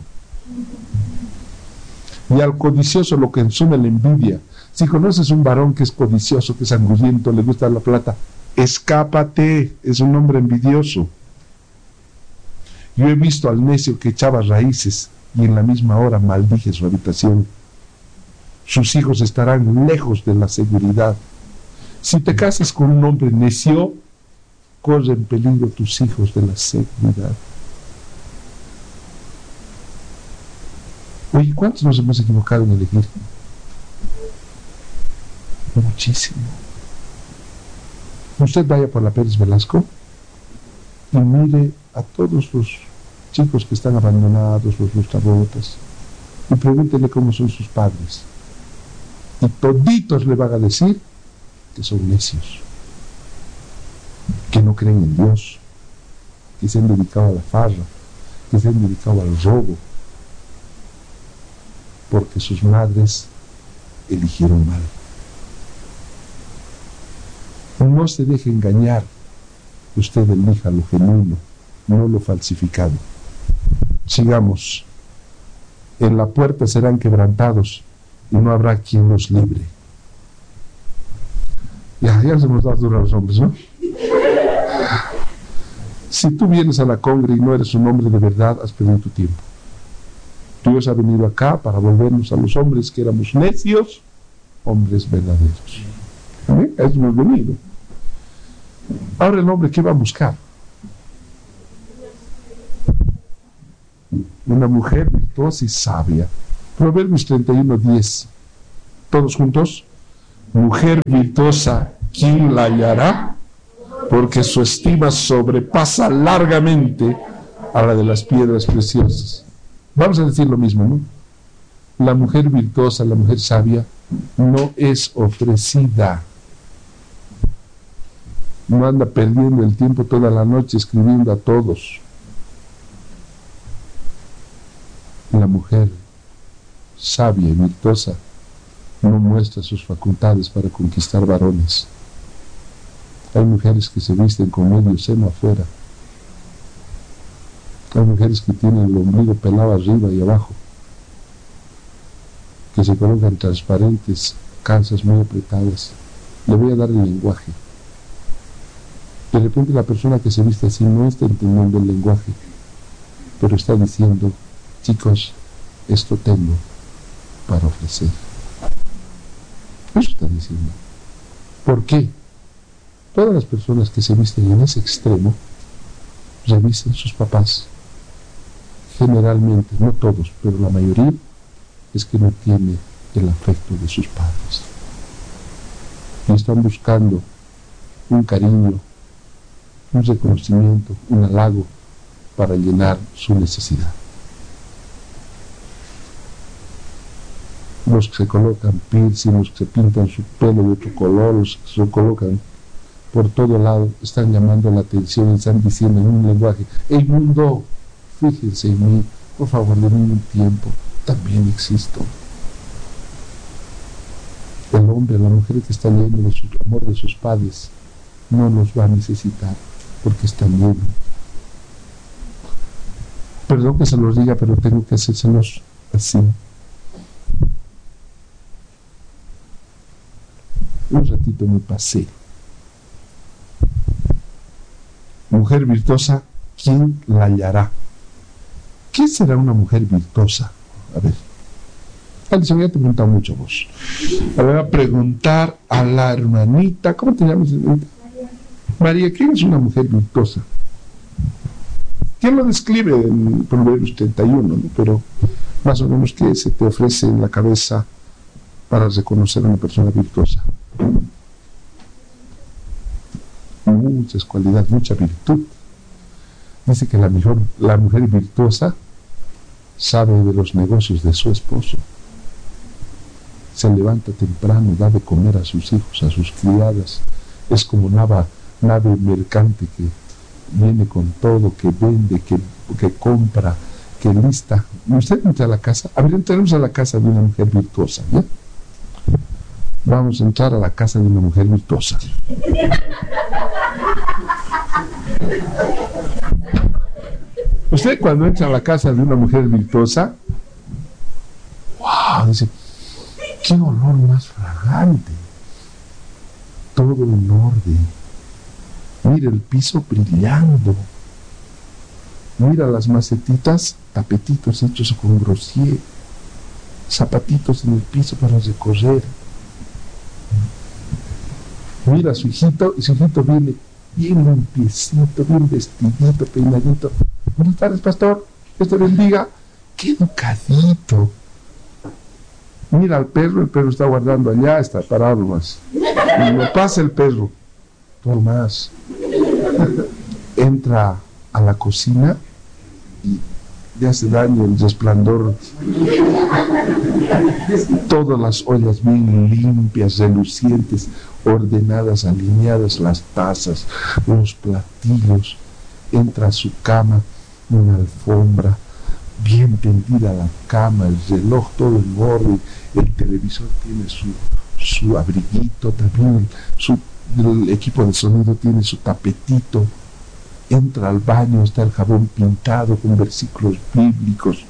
Y al codicioso lo que consume la envidia. Si conoces un varón que es codicioso, que es hambriento, le gusta la plata, escápate, es un hombre envidioso. Yo he visto al necio que echaba raíces y en la misma hora maldije su habitación. Sus hijos estarán lejos de la seguridad. Si te casas con un hombre necio, corren en peligro tus hijos de la seguridad. Oye, ¿cuántos nos hemos equivocado en elegir? Muchísimo. Usted vaya por la Pérez Velasco y mire a todos los chicos que están abandonados, los lustrabotas, y pregúntele cómo son sus padres. Y toditos le van a decir que son necios, que no creen en Dios, que se han dedicado a la farra, que se han dedicado al robo, porque sus madres eligieron mal. No se deje engañar, usted elija lo genuino, no lo falsificado. Sigamos. En la puerta serán quebrantados y no habrá quien los libre. Ya, ya se nos da duro a los hombres, ¿no? Si tú vienes a la congre y no eres un hombre de verdad, has perdido tu tiempo. Dios ha venido acá para volvernos a los hombres que éramos necios, hombres verdaderos. ¿Eh? A eso hemos venido. Ahora el hombre, ¿qué va a buscar? una mujer virtuosa y sabia. Proverbios treinta y uno, diez. Todos juntos. Mujer virtuosa, ¿quién la hallará? Porque su estima sobrepasa largamente a la de las piedras preciosas. Vamos a decir lo mismo, ¿no? La mujer virtuosa, la mujer sabia, no es ofrecida. No anda perdiendo el tiempo toda la noche escribiendo a todos. La mujer sabia y virtuosa no muestra sus facultades para conquistar varones. Hay mujeres que se visten con medio seno afuera. Hay mujeres que tienen el ombligo pelado arriba y abajo, que se colocan transparentes, calzas muy apretadas. Le voy a dar el lenguaje. De repente la persona que se viste así no está entendiendo el lenguaje, pero está diciendo: chicos, esto tengo para ofrecer. Eso está diciendo. ¿Por qué? Todas las personas que se visten en ese extremo revisten sus papás. Generalmente, no todos, pero la mayoría, es que no tiene el afecto de sus padres. Y están buscando un cariño, un reconocimiento, un halago para llenar su necesidad. Los que se colocan piercing, los que se pintan su pelo de otro color, los que se colocan por todo lado, están llamando la atención y están diciendo en un lenguaje: ¡Ey mundo, fíjense en mí, por favor, denme un tiempo, también existo! El hombre, la mujer que está lleno de su amor de sus padres, no los va a necesitar porque está lleno. Perdón que se los diga, pero tengo que hacérselos así. Un ratito me pasé. Mujer virtuosa, ¿quién la hallará? ¿Qué será una mujer virtuosa? A ver. Alison, ya te he preguntado mucho vos. Le voy a preguntar a la hermanita. ¿Cómo te llamas, hermanita? María, ¿quién es una mujer virtuosa? ¿Quién lo describe en Proverbios treinta y uno? ¿No? Pero más o menos, ¿qué se te ofrece en la cabeza para reconocer a una persona virtuosa? Muchas cualidades, mucha virtud. Dice que la, mejor, la mujer virtuosa sabe de los negocios de su esposo. Se levanta temprano, da de comer a sus hijos, a sus criadas. Es como nave, nave mercante que viene con todo, que vende, que, que compra, que lista. Usted entra a la casa. A ver, entraremos a la casa de una mujer virtuosa, ¿ya? Vamos a entrar a la casa de una mujer virtuosa. Usted cuando entra a la casa de una mujer virtuosa, wow, dice: qué olor más fragante, todo en orden, mira el piso brillando, mira las macetitas, tapetitos hechos con grosier, zapatitos en el piso para recorrer. Mira a su hijito, y su hijito viene bien limpiecito, bien vestidito, peinadito. Buenas tardes, pastor, Dios te bendiga. Qué educadito. Mira al perro, el perro está guardando allá, está parado más. Y me pasa el perro. Todo más. Entra a la cocina y le hace daño el resplandor. Todas las ollas bien limpias, relucientes, ordenadas, alineadas, las tazas, los platillos. Entra a su cama, una alfombra bien tendida, la cama, el reloj todo en orden, el televisor tiene su, su abriguito, también su, el equipo de sonido tiene su tapetito. Entra al baño, está el jabón pintado con versículos bíblicos.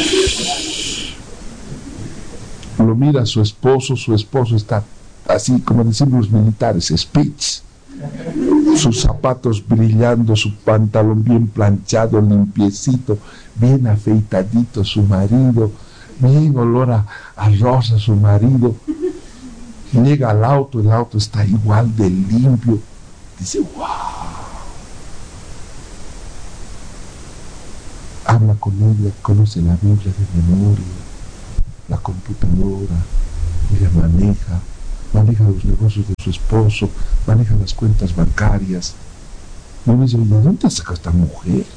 Lo mira su esposo, su esposo está así, como decimos los militares, speech. Sus zapatos brillando, su pantalón bien planchado, limpiecito, bien afeitadito su marido, bien olor a, a rosa su marido. Llega al auto, el auto está igual de limpio. Dice: wow. Habla con ella, conoce la Biblia de memoria, la computadora, ella maneja, maneja los negocios de su esposo, maneja las cuentas bancarias. Y me dice, ¿de dónde has sacado esta mujer?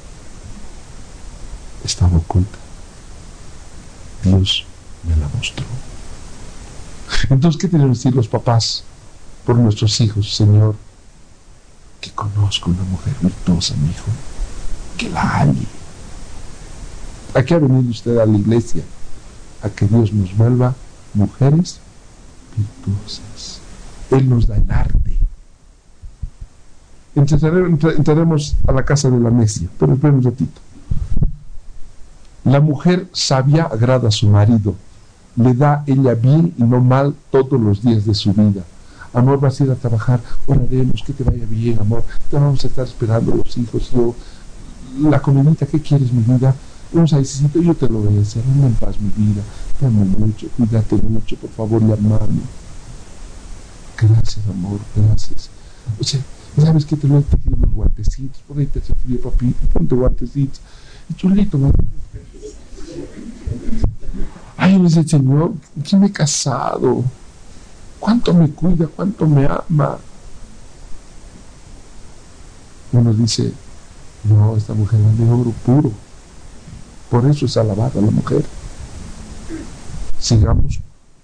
Estaba oculta. Dios me la mostró. Entonces, ¿qué tenemos que decir los papás por nuestros hijos? Señor, que conozca una mujer virtuosa, mi hijo, que la halle. ¿A qué ha venido usted a la iglesia? A que Dios nos vuelva mujeres virtuosas. Él nos da el arte. Entraremos a la casa de la necia, pero esperen un ratito. La mujer sabia agrada a su marido, le da ella bien y no mal todos los días de su vida. Amor, vas a ir a trabajar, oraremos, que te vaya bien, amor, te vamos a estar esperando los hijos, yo, la comidita, ¿qué quieres, mi vida? Un saicito, yo te lo voy a hacer, anda en paz, mi vida, te amo mucho, cuídate mucho, por favor, le amame. Gracias, amor, gracias. O sea, ¿sabes qué? Te lo he tejido unos guantecitos, por ahí te hace frío, papito, ponte guantecitos. Y chulito, ¿no? Ay, me dice el Señor, ¿quién me he casado? ¿Cuánto me cuida? ¿Cuánto me ama? Uno dice, no, esta mujer es de oro puro. Por eso es alabada la mujer. Sigamos.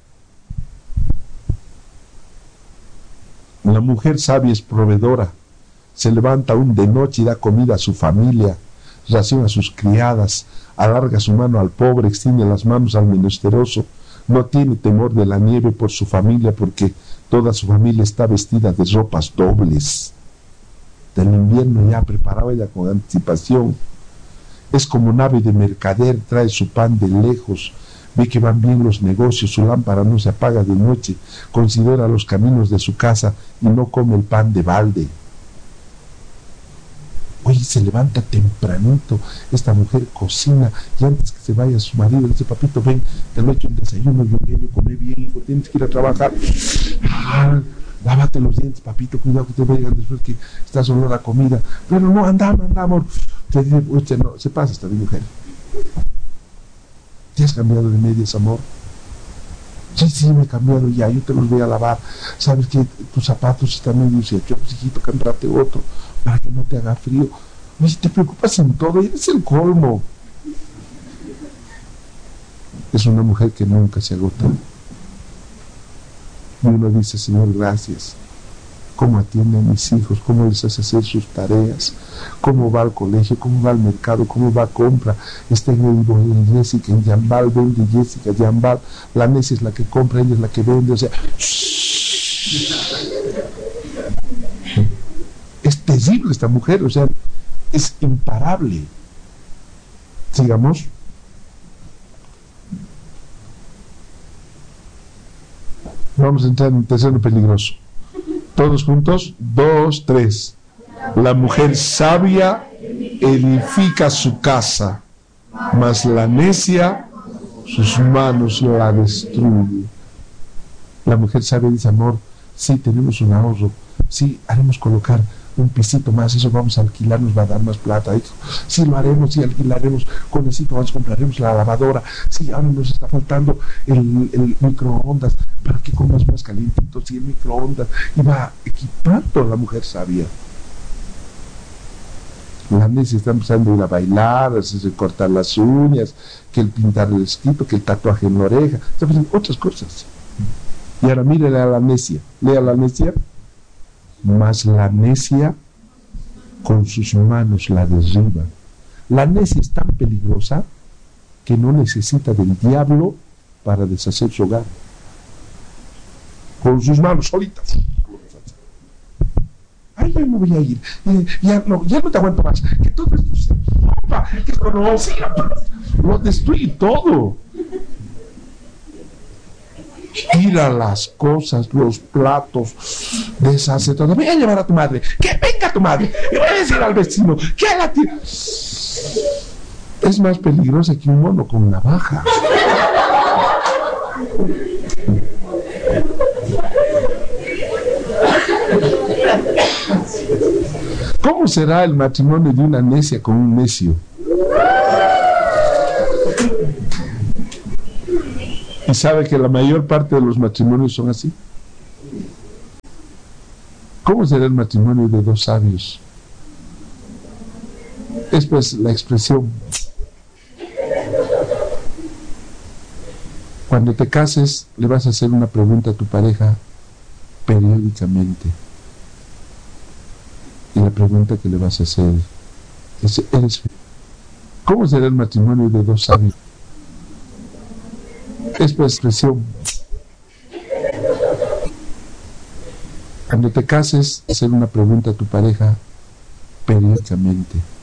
La mujer sabia es proveedora. Se levanta aún de noche y da comida a su familia, raciona a sus criadas, alarga su mano al pobre, extiende las manos al menesteroso. No tiene temor de la nieve por su familia, porque toda su familia está vestida de ropas dobles. Del invierno ya preparaba ella con anticipación. Es como nave de mercader, trae su pan de lejos, ve que van bien los negocios, su lámpara no se apaga de noche, considera los caminos de su casa y no come el pan de balde. Oye, se levanta tempranito, esta mujer cocina, y antes que se vaya su marido, le dice, papito, ven, te lo he hecho un desayuno, yo bien, yo comí bien, hijo, tienes que ir a trabajar. Ah, lávate los dientes, papito, cuidado que te vayan después que estás olor a comida. Pero no, anda, anda, amor. Te dice, oye, no, se pasa esta mujer. ¿Te has cambiado de medias, amor? Sí, sí, me he cambiado ya, yo te los voy a lavar. Sabes que tus zapatos están medio hechos, hijito, cómprate otro para que no te haga frío. Oye, te preocupas en todo, eres el colmo. Es una mujer que nunca se agota. Y uno dice, Señor, gracias. Cómo atiende a mis hijos, cómo les hace hacer sus tareas, cómo va al colegio, cómo va al mercado, cómo va a compra. Está en, el, en Jessica, en Yambal, vende Jessica, Yambal. La necia es la que compra, ella es la que vende. O sea, es terrible esta mujer, o sea, es imparable. Sigamos. Vamos a entrar en un terreno peligroso. Todos juntos, dos, tres. La mujer sabia edifica su casa, mas la necia sus manos la destruye. La mujer sabia dice, amor, sí, tenemos un ahorro, sí, haremos colocar un pisito más, eso vamos a alquilar, nos va a dar más plata, hijo. Sí, lo haremos, sí, alquilaremos, con eso vamos, compraremos la lavadora, sí, ahora nos está faltando el, el microondas, para que comas más calientito, sí, el microondas, y va equipando a la mujer sabia. La necia está empezando a ir a bailar, a hacerse cortar las uñas, que el pintar el escrito, que el tatuaje en la oreja, está haciendo otras cosas. Y ahora mírele a la necia, lea a la necia. Mas la necia con sus manos la derriba. La necia es tan peligrosa que no necesita del diablo para deshacer su hogar. Con sus manos solitas. Ay, ya me voy a ir. Eh, ya, no, ya no te aguanto más. Que todo esto se rompa. Que esto no siga. Lo destruye todo. Tira las cosas, los platos, deshace todo. Voy a llevar a tu madre, que venga tu madre, y voy a decir al vecino que la tira. Es más peligrosa que un mono con navaja. ¿Cómo será el matrimonio de una necia con un necio? Y sabe que la mayor parte de los matrimonios son así. ¿Cómo será el matrimonio de dos sabios? Es pues la expresión. Cuando te cases, le vas a hacer una pregunta a tu pareja periódicamente. Y la pregunta que le vas a hacer es, ¿eres feliz? ¿Cómo será el matrimonio de dos sabios? Es pues expresión. Cuando te cases, hacer una pregunta a tu pareja periódicamente.